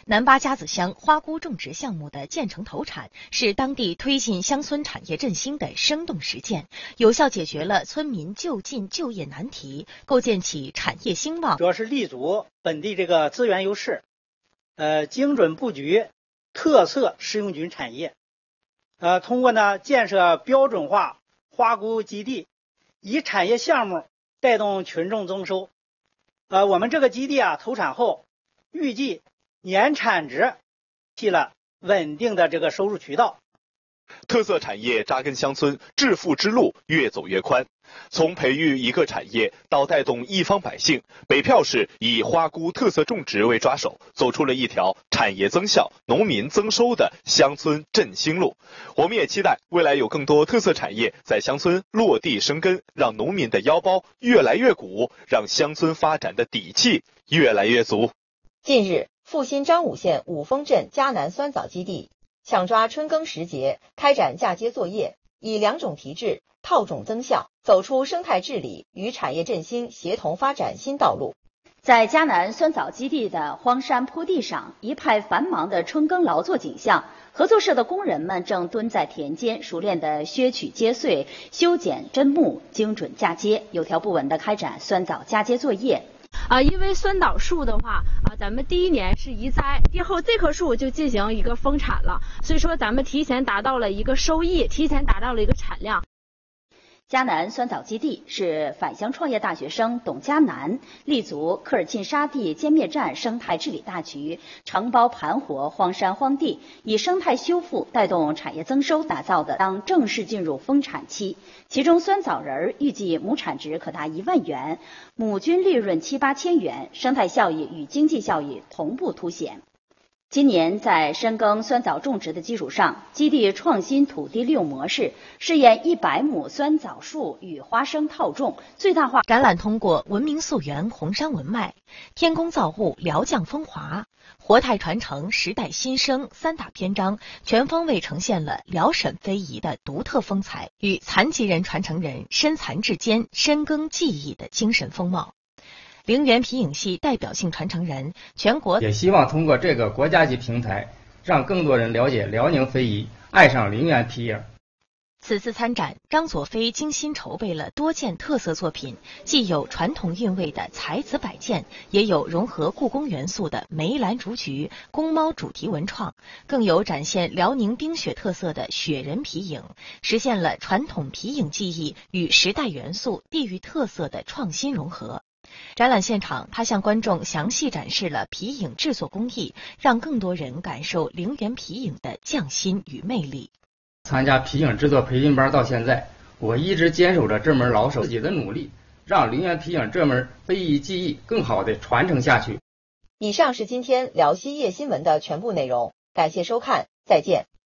南八家子乡花菇种植项目的建成投产，是当地推进乡村产业振兴的生动实践，有效解决了村民就近就业难题，构建起产业兴旺。 主要是立足本地这个资源优势，精准布局特色食用菌产业，通过建设标准化花菇基地，以产业项目带动群众增收。我们这个基地投产后，预计年产值起了稳定的这个收入渠道。 特色产业扎根乡村，致富之路越走越宽。从培育一个产业到带动一方百姓，北票市以花菇特色种植为抓手，走出了一条产业增效、农民增收的乡村振兴路。我们也期待未来有更多特色产业在乡村落地生根，让农民的腰包越来越鼓，让乡村发展的底气越来越足。 近日，阜新张武县五峰镇迦南酸枣基地抢抓春耕时节，开展嫁接作业，以2种提质、套种增效，走出生态治理与产业振兴协同发展新道路。 在迦南酸枣基地的荒山坡地上，一派繁忙的春耕劳作景象。合作社的工人们正蹲在田间，熟练地削取秸穗、修剪砧木，精准嫁接，有条不紊地开展酸枣嫁接作业。 因为酸枣树的话，咱们第1年是移栽，以后这棵树就进行一个丰产了，所以说咱们提前达到了一个收益，提前达到了一个产量。 迦南酸枣基地是返乡创业大学生董迦南立足科尔沁沙地歼灭战生态治理大局，承包盘活荒山荒地，以生态修复带动产业增收打造的，当正式进入丰产期。其中酸枣仁预计亩产值可达1万元，亩均利润7、8千元，生态效益与经济效益同步凸显。今年在深耕酸枣种植的基础上，基地创新土地利用模式，试验100亩酸枣树与花生套种，最大化。 展览通过文明溯源红山文脉、天工造物辽绛风华、活态传承时代新生3大篇章，全方位呈现了辽沈非遗的独特风采与残疾人传承人身残志坚深耕技艺的精神风貌。陵园皮影戏代表性传承人，全国也希望通过这个国家级平台，让更多人了解辽宁非遗，爱上陵园皮影。 此次参展，张佐飞精心筹备了多件特色作品，既有传统韵味的才子摆件，也有融合故宫元素的梅兰竹菊、宫猫主题文创，更有展现辽宁冰雪特色的雪人皮影，实现了传统皮影技艺与时代元素、地域特色的创新融合。展览现场，他向观众详细展示了皮影制作工艺，让更多人感受陵园皮影的匠心与魅力。 参加皮影制作培训班到现在，我一直坚守着这门老手，自己的努力让陵园皮影这门非遗技艺更好地传承下去。 以上是今天辽西夜新闻的全部内容，感谢收看，再见。